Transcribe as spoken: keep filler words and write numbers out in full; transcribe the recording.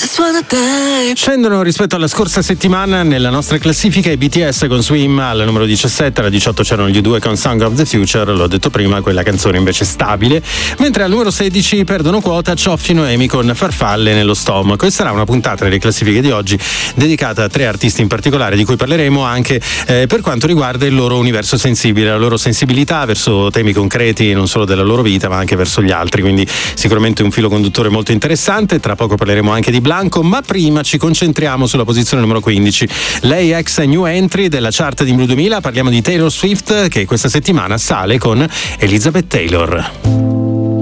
Scendono rispetto alla scorsa settimana nella nostra classifica i B T S con Swim al numero diciassette, alla diciotto c'erano gli U due con Song of the Future, l'ho detto prima, quella canzone invece stabile, mentre al numero sedici perdono quota Cioffi Noemi con Farfalle nello stomaco. E sarà una puntata delle classifiche di oggi dedicata a tre artisti in particolare, di cui parleremo anche eh, per quanto riguarda il loro universo sensibile, la loro sensibilità verso temi concreti non solo della loro vita ma anche verso gli altri, quindi sicuramente un filo conduttore molto interessante. Tra poco parleremo anche di Blanco, ma prima ci concentriamo sulla posizione numero quindici, lei ex new entry della chart di Blue duemila. Parliamo di Taylor Swift, che questa settimana sale con Elizabeth Taylor.